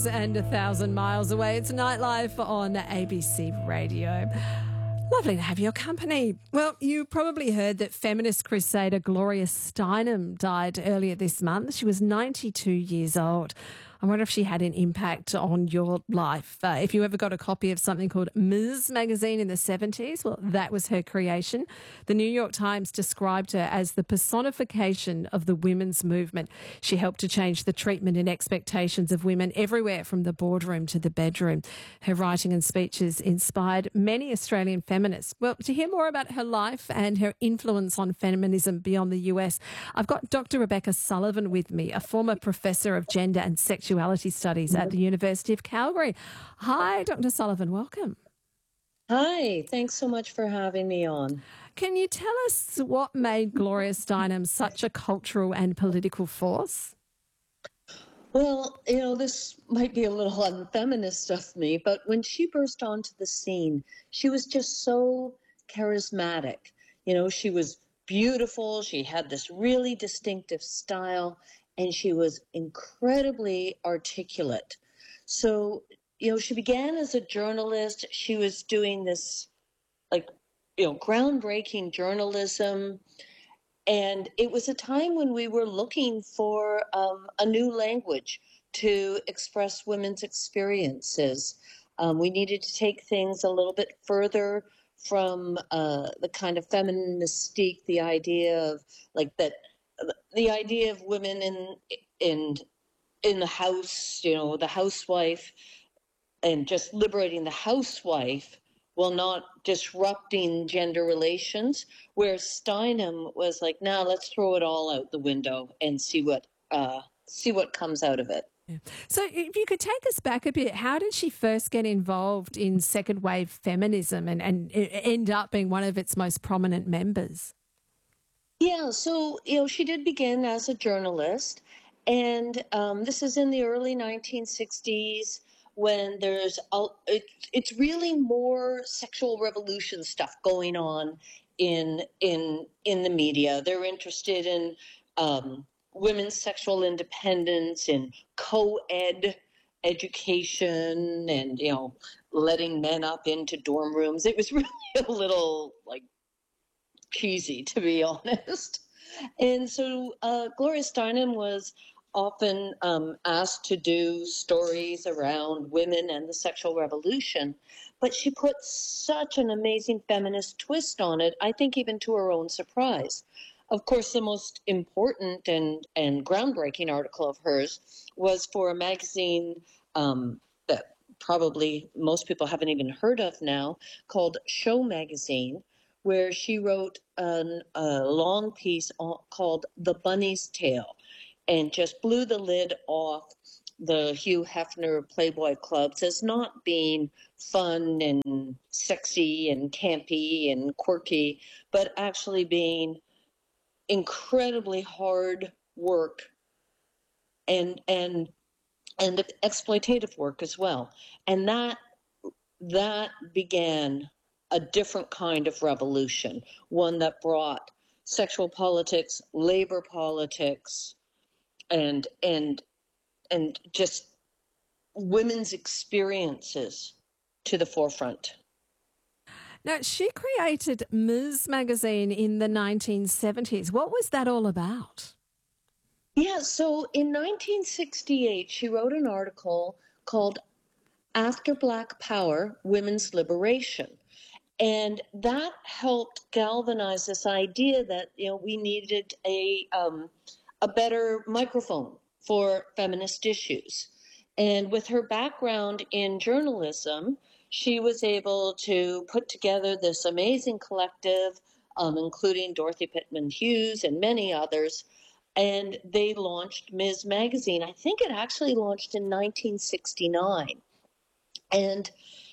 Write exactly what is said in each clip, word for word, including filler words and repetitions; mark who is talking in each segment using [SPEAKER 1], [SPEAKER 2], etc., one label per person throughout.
[SPEAKER 1] And a thousand miles away. It's Nightlife on A B C Radio. Lovely to have your company. Well, you probably heard that feminist crusader Gloria Steinem died earlier this month. She was ninety-two years old. I wonder if she had an impact on your life. Uh, if you ever got a copy of something called Ms magazine in the seventies, well, that was her creation. The New York Times described her as the personification of the women's movement. She helped to change the treatment and expectations of women everywhere from the boardroom to the bedroom. Her writing and speeches inspired many Australian feminists. Well, to hear more about her life and her influence on feminism beyond the U S, I've got Doctor Rebecca Sullivan with me, a former professor of gender and sexuality studies at the University of Calgary. Hi, Doctor Sullivan, welcome.
[SPEAKER 2] Hi, thanks so much for having me on.
[SPEAKER 1] Can you tell us what made Gloria Steinem such a cultural and political force?
[SPEAKER 2] Well, you know, this might be a little unfeminist of me, but when she burst onto the scene, she was just so charismatic. You know, she was beautiful. She had this really distinctive style, and she was incredibly articulate. So, you know, she began as a journalist. She was doing this, like, you know, groundbreaking journalism. And it was a time when we were looking for um, a new language to express women's experiences. Um, we needed to take things a little bit further from uh, the kind of feminine mystique, the idea of like that, the idea of women in in in the house, you know, the housewife, and just liberating the housewife while not disrupting gender relations. Where Steinem was like, "Now let's throw it all out the window and see what uh, see what comes out of it."
[SPEAKER 1] Yeah. So if you could take us back a bit, how did she first get involved in second wave feminism and, and end up being one of its most prominent members?
[SPEAKER 2] Yeah, so, you know, she did begin as a journalist, and um, this is in the early nineteen sixties when there's, a, it, it's really more sexual revolution stuff going on in in in the media. They're interested in um, women's sexual independence, in co-ed education, and, you know, letting men up into dorm rooms. It was really a little, like, cheesy, to be honest. And so uh, Gloria Steinem was often um, asked to do stories around women and the sexual revolution, but she put such an amazing feminist twist on it, I think even to her own surprise. Of course, the most important and, and groundbreaking article of hers was for a magazine um, that probably most people haven't even heard of now, called Show Magazine, where she wrote an, a long piece called The Bunny's Tale and just blew the lid off the Hugh Hefner Playboy clubs as not being fun and sexy and campy and quirky, but actually being incredibly hard work and and and exploitative work as well. And that that began a different kind of revolution, one that brought sexual politics, labor politics, and and and just women's experiences to the forefront.
[SPEAKER 1] Now, she created Ms magazine in the nineteen seventies. What was that all about?
[SPEAKER 2] Yeah, so in nineteen sixty-eight, she wrote an article called After Black Power, Women's Liberation. And that helped galvanize this idea that, you know, we needed a um, a better microphone for feminist issues. And with her background in journalism, she was able to put together this amazing collective, um, including Dorothy Pitman Hughes and many others. And they launched Ms Magazine. I think it actually launched in nineteen sixty-nine. And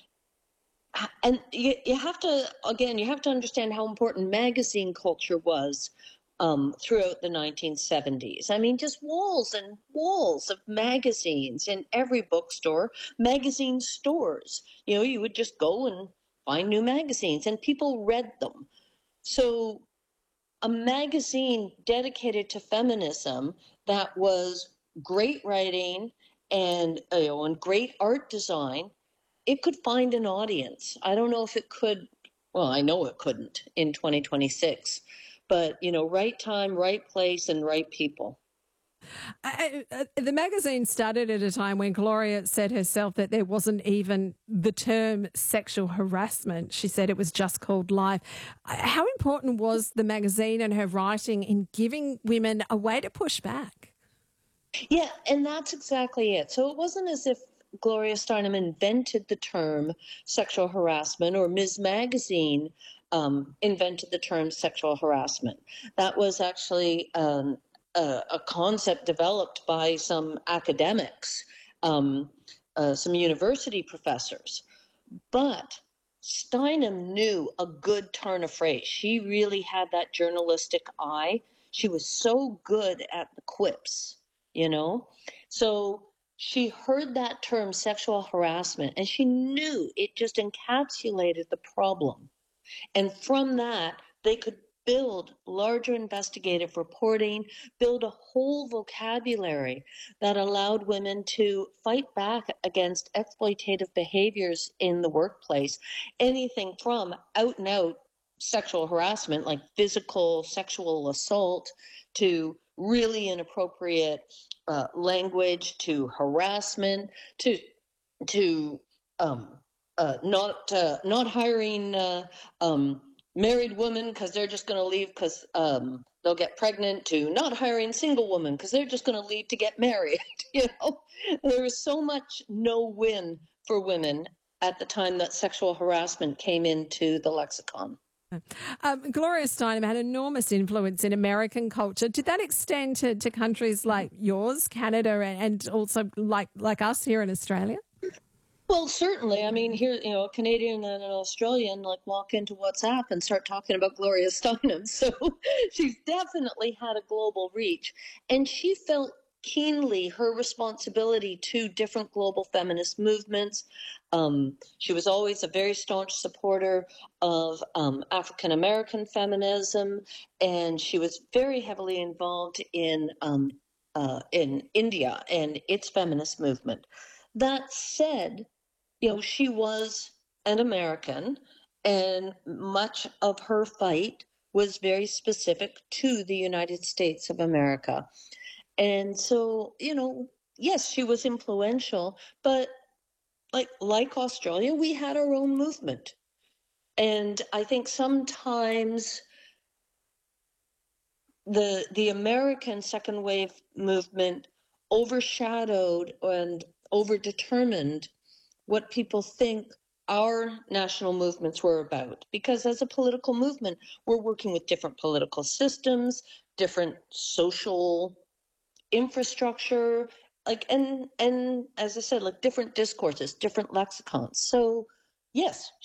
[SPEAKER 2] And you, you have to, again, you have to understand how important magazine culture was um, throughout the nineteen seventies. I mean, just walls and walls of magazines in every bookstore, magazine stores. You know, you would just go and find new magazines, and people read them. So a magazine dedicated to feminism that was great writing and uh, you know, and great art design, it could find an audience. I don't know if it could. Well, I know it couldn't in twenty twenty-six, but you know, right time, right place, and right people.
[SPEAKER 1] I, I, the magazine started at a time when Gloria said herself that there wasn't even the term sexual harassment. She said it was just called life. How important was the magazine and her writing in giving women a way to push back?
[SPEAKER 2] Yeah, and that's exactly it. So it wasn't as if Gloria Steinem invented the term sexual harassment or Miz Magazine um, invented the term sexual harassment. That was actually um, a, a concept developed by some academics, um, uh, some university professors. But Steinem knew a good turn of phrase. She really had that journalistic eye. She was so good at the quips, you know? So she heard that term sexual harassment and she knew it just encapsulated the problem. And from that, they could build larger investigative reporting, build a whole vocabulary that allowed women to fight back against exploitative behaviors in the workplace, anything from out and out sexual harassment, like physical sexual assault, to really inappropriate uh, language, to harassment, to to um, uh, not uh, not hiring uh, um, married women because they're just going to leave because um, they'll get pregnant, to not hiring single women because they're just going to leave to get married. You know, there was so much no win for women at the time that sexual harassment came into the lexicon.
[SPEAKER 1] Um, Gloria Steinem had enormous influence in American culture. Did that extend to, to countries like yours, Canada, and, and also like like us here in Australia?
[SPEAKER 2] Well, certainly. I mean, here, you know, a Canadian and an Australian like walk into WhatsApp and start talking about Gloria Steinem. So she's definitely had a global reach. And she felt keenly her responsibility to different global feminist movements. Um, she was always a very staunch supporter of um, African American feminism, and she was very heavily involved in um, uh, in India and its feminist movement. That said, you know, she was an American, and much of her fight was very specific to the United States of America. And so, you know, yes, she was influential, but like like Australia, we had our own movement. And I think sometimes the the American second wave movement overshadowed and overdetermined what people think our national movements were about. Because as a political movement, we're working with different political systems, different social infrastructure, like and and as I said, like different discourses, different lexicons. So yes,